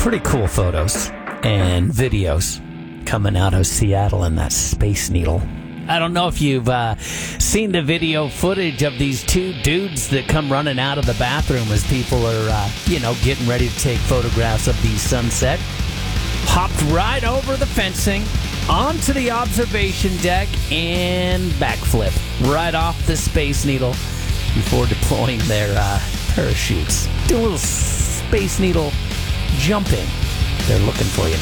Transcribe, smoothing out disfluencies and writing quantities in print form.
pretty cool photos and videos coming out of Seattle in that Space Needle. I don't know if you've seen the video footage of these two dudes that come running out of the bathroom as people are, getting ready to take photographs of the sunset. Hopped right over the fencing, onto the observation deck, and backflip right off the Space Needle before deploying their parachutes. Do a little Space Needle jumping. They're looking for you.